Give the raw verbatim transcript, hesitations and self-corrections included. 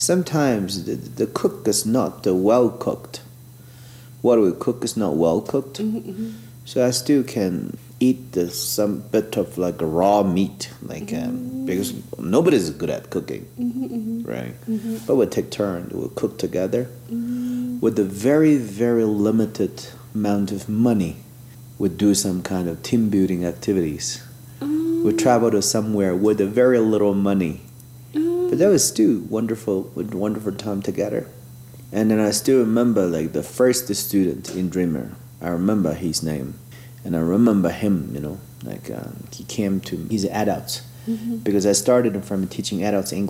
Sometimes the, the cook is not uh, well cooked. What we cook is not well cooked. Mm-hmm, mm-hmm. So I still can eat the, some bit of like a raw meat, like Mm-hmm. um, because nobody's good at cooking, Mm-hmm, mm-hmm. right? Mm-hmm. But we'll take turns. We'll cook together Mm-hmm. with a very very limited amount of money. We'll do some kind of team building activities. Mm-hmm. We travel to somewhere with a very little money, but that was still wonderful, with wonderful time together. And then I still remember like the first student in Dreamer. I remember his name, and I remember him. You know, like um, he came to. He's adults, Mm-hmm. because I started from teaching adults English.